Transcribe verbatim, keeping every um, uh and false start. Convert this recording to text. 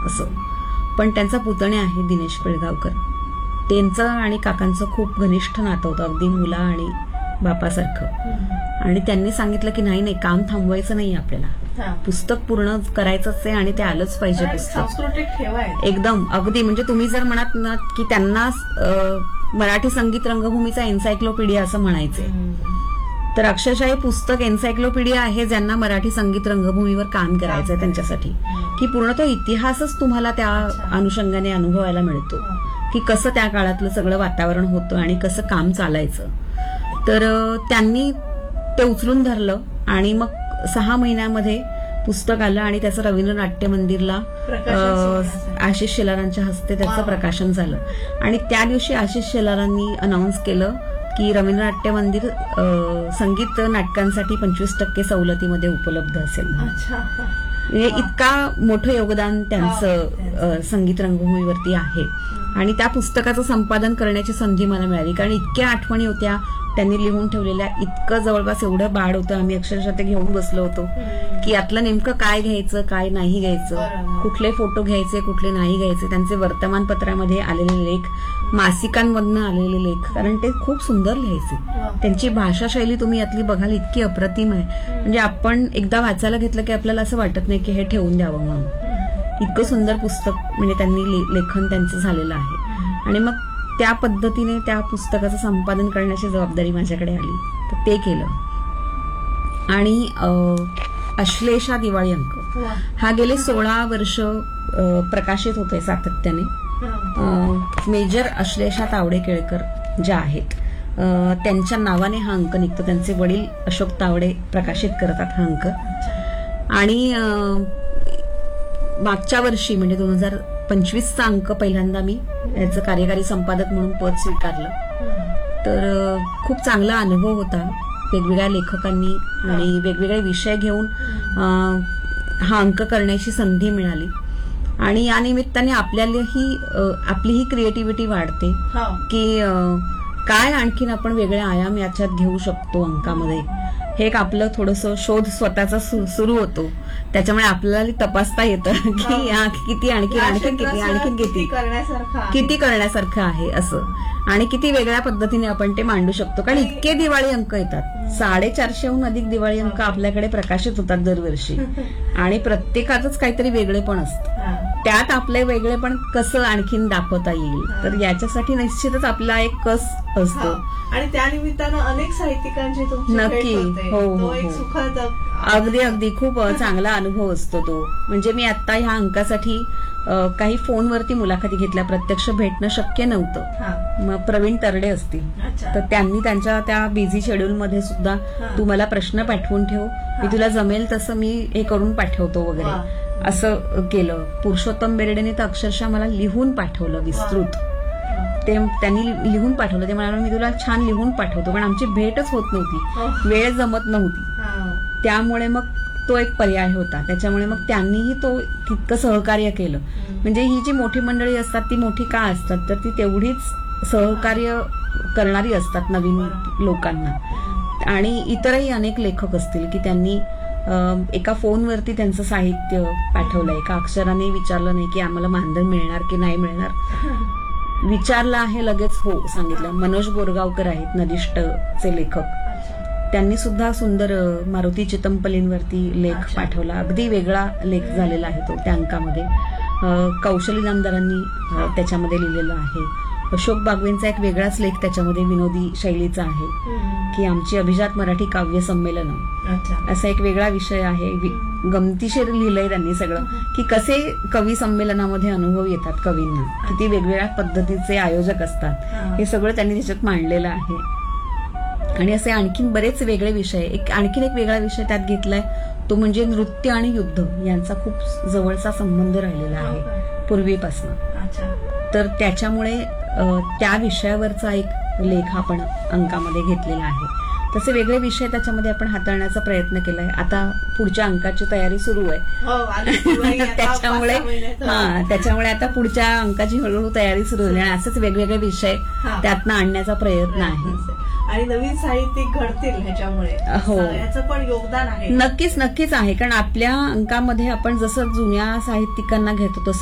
असं. पण त्यांचा पुतणे आहे दिनेश पिळगावकर, त्यांचं आणि काकांचं खूप घनिष्ठ नातं होतं, अगदी मुला आणि बापासारखं. आणि त्यांनी सांगितलं की नाही नाही काम थांबवायचं नाही आपल्याला, पुस्तक पूर्ण करायचंच आहे आणि ते आलंच पाहिजे पुस्तक एकदम. अगदी म्हणजे तुम्ही जर म्हणत ना की त्यांना मराठी संगीत रंगभूमीचा एन्सायक्लोपीडिया असं म्हणायचे, तर अक्षरशः हे पुस्तक एन्सायक्लोपीडिया आहे ज्यांना मराठी संगीत रंगभूमीवर काम करायचंय त्यांच्यासाठी, की पूर्ण तो इतिहासच तुम्हाला त्या अनुषंगाने अनुभवायला मिळतो की कसं त्या काळातलं सगळं वातावरण होतं आणि कसं काम चालायचं. तर त्यांनी ते उचलून धरलं आणि मग सहा महिन्यामध्ये पुस्तक आलं आणि त्याचं रवींद्र नाट्य मंदिरला आशिष शेलारांच्या हस्ते त्याचं प्रकाशन झालं. आणि त्या दिवशी आशिष शेलारांनी अनाऊन्स केलं की रवींद्र नाट्य मंदिर संगीत नाटकांसाठी पंचवीस टक्के सवलतीमध्ये उपलब्ध असेल. म्हणजे इतका मोठं योगदान त्यांचं संगीत रंगभूमीवरती आहे. आणि त्या पुस्तकाचं संपादन करण्याची संधी मला मिळाली, कारण इतक्या आठवणी होत्या त्यांनी लिहून ठेवलेल्या. इतकं जवळपास एवढं बाळ होतं, आम्ही अक्षरशः ते घेऊन बसलो होतो की यातलं नेमकं काय घ्यायचं काय नाही घ्यायचं, कुठले फोटो घ्यायचे कुठले नाही घ्यायचे. त्यांचे वर्तमानपत्रामध्ये आलेले लेख, मासिकांमधनं आलेले लेख, कारण ते खूप सुंदर लिहायचे. त्यांची भाषा शैली तुम्ही यातली बघाल इतकी अप्रतिम आहे, म्हणजे आपण एकदा वाचायला घेतलं की आपल्याला असं वाटत नाही की हे ठेवून द्यावं म्हणून. इतकं सुंदर पुस्तक म्हणजे त्यांनी लेखन त्यांचं झालेलं आहे. आणि मग त्या पद्धतीने त्या पुस्तकाचं संपादन करण्याची जबाबदारी माझ्याकडे आली, तर ते केलं. आणि अश्लेषा दिवाळी अंक हा गेले सोळा वर्ष प्रकाशित होतोय सातत्याने. मेजर अश्लेषा तावडे केळकर ज्या आहेत त्यांच्या नावाने हा अंक निघतो. त्यांचे वडील अशोक तावडे प्रकाशित करतात हा अंक. आणि मागच्या वर्षी म्हणजे दोन हजार पंचवीसचा अंक पहिल्यांदा मी याचं कार्यकारी संपादक म्हणून पद स्वीकारलं. तर खूप चांगला अनुभव होता. वेगवेगळ्या लेखकांनी आणि वेगवेगळे विषय घेऊन हा अंक करण्याची संधी मिळाली. आणि या निमित्ताने आपल्यालाही आपलीही क्रिएटिव्हिटी वाढते की काय आणखीन आपण वेगळे आयाम याच्यात घेऊ शकतो अंकामध्ये. हे एक आपलं थोडंसं शोध स्वतःचा सुरू होतो, त्याच्यामुळे आपल्याला तपासता येतं की हा किती आणखी आणखीन किती आणखीन किती किती करण्यासारखं आहे असं, आणि किती वेगळ्या पद्धतीने आपण ते मांडू शकतो. कारण इतके दिवाळी अंक येतात, साडेचारशेहून अधिक दिवाळी अंक आपल्याकडे प्रकाशित होतात दरवर्षी, आणि प्रत्येकाचंच काहीतरी वेगळेपण असतं. त्यात आपले वेगळेपण कसं आणखीन दाखवता येईल, तर याच्यासाठी निश्चितच आपला एक कस असतो. आणि त्या निमित्तानं अनेक साहित्यिकांची तुमची नक्की हो हो सुखद अगदी अगदी खूप चांगला अनुभव असतो तो. म्हणजे मी आता ह्या अंकासाठी काही फोनवरती मुलाखती घेतल्या, प्रत्यक्ष भेटणं शक्य नव्हतं. मग प्रवीण तरडे असतील तर त्यांनी त्यांच्या त्या बिझी शेड्यूलमध्ये सुद्धा तू मला प्रश्न पाठवून ठेव, मी तुला जमेल तसं मी हे करून पाठवतो वगैरे असं केलं. पुरुषोत्तम बेर्डेने तर अक्षरशः मला लिहून पाठवलं विस्तृत. ते त्यांनी लिहून पाठवलं, ते म्हणाले मी तुला छान लिहून पाठवतो, पण आमची भेटच होत नव्हती, वेळ जमत नव्हती. त्यामुळे मग तो एक पर्याय होता. त्याच्यामुळे मग त्यांनीही तो तितकं सहकार्य केलं. म्हणजे ही जी मोठी मंडळी असतात ती मोठी का असतात, तर ती तेवढीच सहकार्य करणारी असतात नवीन लोकांना. आणि इतरही अनेक लेखक असतील की त्यांनी एका फोनवरती त्यांचं साहित्य पाठवलं, एका अक्षराने विचारलं नाही की आम्हाला मानधन मिळणार की नाही मिळणार, विचारलं आहे लगेच हो सांगितलं. मनोज बोरगावकर आहेत नदिष्टचे लेखक, त्यांनी सुद्धा सुंदर मारुती चितंपलींवरती लेख पाठवला, अगदी वेगळा लेख झालेला आहे तो त्या अंकामध्ये. कौशली नामदारांनी त्याच्यामध्ये लिहिलेलं आहे. अशोक बागवेंचा एक वेगळाच लेख त्याच्यामध्ये विनोदी शैलीचा आहे की आमची अभिजात मराठी काव्य संमेलन, असा एक वेगळा विषय आहे. गमतीशीर लिहिलंय त्यांनी सगळं की कसे कवी संमेलनामध्ये अनुभव येतात कवींना, किती वेगवेगळ्या पद्धतीचे आयोजक असतात, हे सगळं त्यांनी त्याच्यात मांडलेलं आहे. आणि असे आणखीन बरेच वेगळे विषय. एक आणखीन एक वेगळा विषय त्यात घेतलाय तो म्हणजे नृत्य आणि युद्ध यांचा खूप जवळचा संबंध राहिलेला आहे पूर्वीपासून. तर त्याच्यामुळे त्या विषयावरचा एक लेख आपण अंकामध्ये घेतलेला आहे. तसे वेगळे विषय त्याच्यामध्ये आपण हाताळण्याचा प्रयत्न केलाय. आता पुढच्या अंकाची तयारी सुरू आहे, त्याच्यामुळे हा त्याच्यामुळे आता पुढच्या अंकाची हळूहळू तयारी सुरू होईल आणि असेच वेगवेगळे विषय त्यातनं आणण्याचा प्रयत्न आहे. आणि नवीन साहित्यिक घडतील ह्याच्यामुळे, हो याचं पण योगदान आहे. नक्कीच नक्कीच आहे. कारण आपल्या अंकामध्ये आपण जसं जुन्या साहित्यिकांना घेतो तसं